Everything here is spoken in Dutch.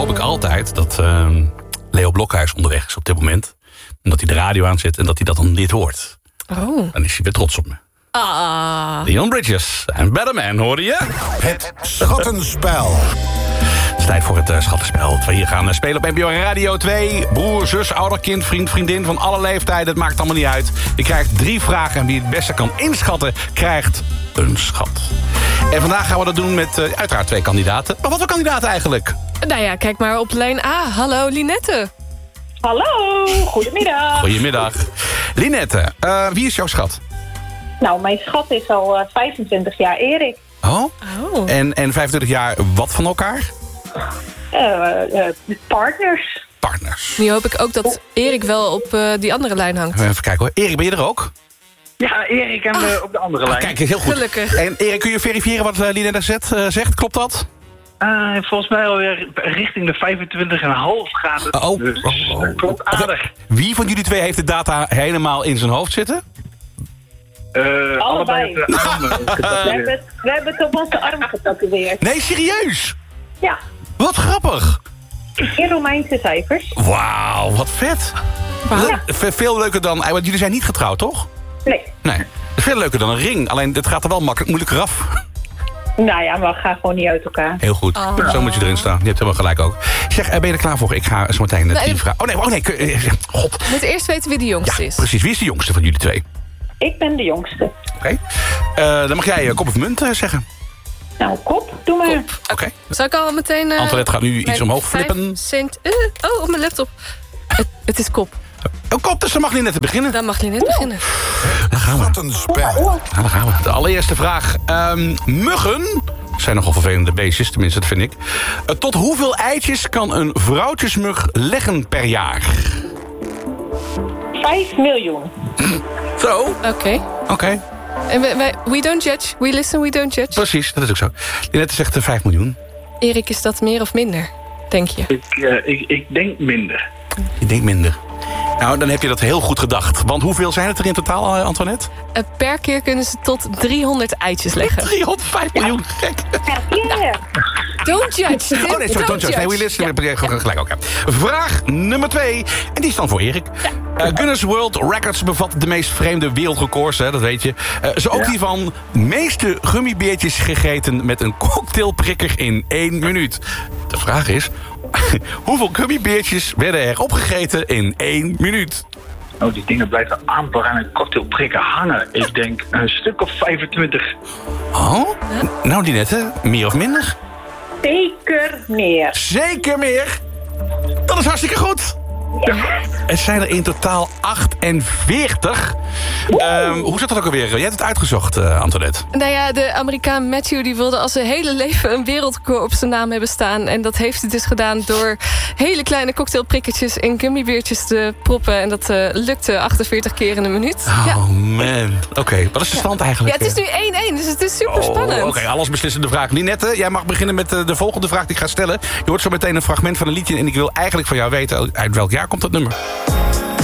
hoop ik altijd dat Leo Blokhuis onderweg is op dit moment. En dat hij de radio aanzet en dat hij dat dan dit hoort. Oh. Dan is hij weer trots op me. Leon Bridges en Better Man, hoorde je? Het Schattenspel. Het is tijd voor het Schattenspel. We gaan spelen op NPO Radio 2. Broer, zus, ouder, kind, vriend, vriendin van alle leeftijden. Het maakt allemaal niet uit. Je krijgt 3 vragen en wie het beste kan inschatten, krijgt een schat. En vandaag gaan we dat doen met uiteraard 2 kandidaten. Maar wat voor kandidaten eigenlijk? Nou ja, kijk maar op lijn A. Hallo, Linette. Hallo, goedemiddag. Goedemiddag. Linette, wie is jouw schat? Nou, mijn schat is al 25 jaar Erik. Oh? En 25 jaar wat van elkaar? Partners. Partners. Nu hoop ik ook dat Erik wel op die andere lijn hangt. Even kijken hoor. Erik, ben je er ook? Ja, Erik en op de andere lijn. Kijk, heel goed. Gelukkig. En Erik, kun je verifiëren wat Linette zegt? Klopt dat? Volgens mij alweer richting de 25,5 gaat het. Dus klopt aardig. Wie van jullie 2 heeft de data helemaal in zijn hoofd zitten? Allebei. Op de armen We hebben het op onze arm getatoeëerd. Nee, serieus? Ja, Wat grappig. in Romeinse cijfers. Wauw, wat vet. Ja. Veel leuker dan... Want jullie zijn niet getrouwd, toch? Nee. Nee. Veel leuker dan een ring. Alleen, dit gaat er wel moeilijker af. Nou ja, maar we gaan gewoon niet uit elkaar. Heel goed. Zo moet je erin staan. Je hebt helemaal gelijk ook. Zeg, ben je er klaar voor? Ik ga zo meteen 10 vragen. Oh nee. God. We moeten eerst weten wie de jongste Ja, is. precies. Wie is de jongste van jullie 2? Ik ben de jongste. Oké. Dan mag jij kop of munt zeggen. Nou, kop, doe maar. Oké. Zal ik al meteen... Antoinette gaat nu iets mijn omhoog 5 flippen. cent... op mijn laptop. Het is kop. Oh, kop, dus dan mag Linette beginnen. Dan mag Linette beginnen. Daar gaan we. Schattenspel. Nou, daar gaan we. De allereerste vraag. Muggen zijn nogal vervelende beestjes, tenminste, dat vind ik. Tot hoeveel eitjes kan een vrouwtjesmug leggen per jaar? 5 miljoen. Zo. Oké. En we don't judge. We listen, we don't judge. Precies, dat is ook zo. Linette zegt 5 miljoen. Erik, is dat meer of minder, denk je? Ik denk minder. Ik denk minder. Nou, dan heb je dat heel goed gedacht. Want hoeveel zijn het er in totaal, Antoinette? Per keer kunnen ze tot 300 eitjes leggen. 305 miljoen, gek. Yeah. Don't judge. Oh nee, sorry, don't judge. Nee, we listen. Ja. Gelijk ook, ja. Vraag nummer 2. En die is dan voor Erik. Guinness World Records bevat de meest vreemde wereldrecords, hè, dat weet je. Zo ook die van meeste gummibeertjes gegeten met een cocktailprikker in 1 minuut. De vraag is, hoeveel gummibeertjes werden er opgegeten in 1 minuut? Oh, die dingen blijven amper aan een cocktailprikker hangen. Ik denk een stuk of 25. Oh? Nou, Linette, meer of minder? Zeker meer. Zeker meer. Dat is hartstikke goed. Er zijn er in totaal 48. Hoe zat dat ook alweer? Jij hebt het uitgezocht, Antoinette. Nou ja, de Amerikaan Matthew die wilde al zijn hele leven een wereldrecord op zijn naam hebben staan. En dat heeft hij dus gedaan door hele kleine cocktailprikkertjes in gummibeertjes te proppen. En dat lukte 48 keer in een minuut. Oh man. Oké, wat is de stand eigenlijk? Ja, het is nu 1-1, dus het is super spannend. Oké, alles beslissende vraag. Linette, jij mag beginnen met de volgende vraag die ik ga stellen. Je hoort zo meteen een fragment van een liedje en ik wil eigenlijk van jou weten uit welk jaar komt dat nummer.